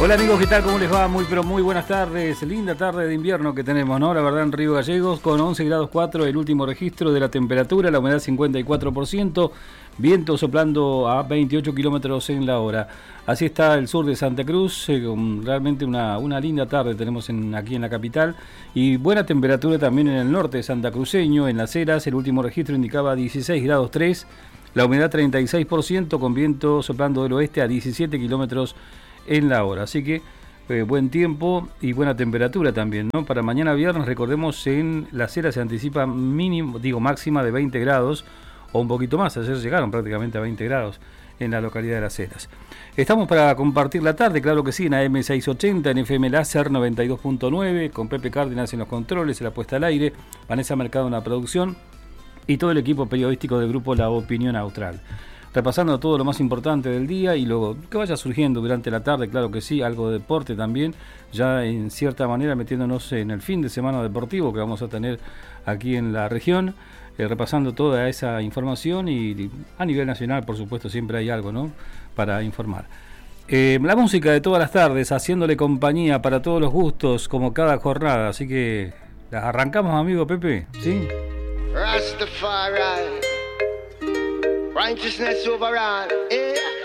Hola amigos, ¿qué tal? ¿Cómo les va? Muy buenas tardes. Linda tarde de invierno que tenemos, ¿no? La verdad, en Río Gallegos, con 11 grados 4 el último registro de la temperatura, la humedad 54%, viento soplando a 28 kilómetros en la hora. Así está el sur de Santa Cruz, realmente una linda tarde tenemos aquí en la capital, y buena temperatura también en el norte santacruceño, en Las Heras. El último registro indicaba 16 grados 3, la humedad 36%, con viento soplando del oeste a 17 kilómetros en la hora. Así que buen tiempo y buena temperatura también, ¿no? Para mañana viernes, recordemos, en Las Heras se anticipa máxima de 20 grados o un poquito más. Ayer llegaron prácticamente a 20 grados en la localidad de Las Heras. Estamos para compartir la tarde, claro que sí, en AM 680, en FM Láser 92.9, con Pepe Cárdenas en los controles, en la puesta al aire, Vanessa Mercado en la producción y todo el equipo periodístico del grupo La Opinión Austral. Repasando todo lo más importante del día y luego que vaya surgiendo durante la tarde, claro que sí, algo de deporte también, ya en cierta manera metiéndonos en el fin de semana deportivo que vamos a tener aquí en la región, repasando toda esa información y a nivel nacional, por supuesto, siempre hay algo, ¿no?, para informar. La música de todas las tardes, haciéndole compañía para todos los gustos, como cada jornada, así que las arrancamos, amigo Pepe, ¿sí? Rastafari, righteousness over all.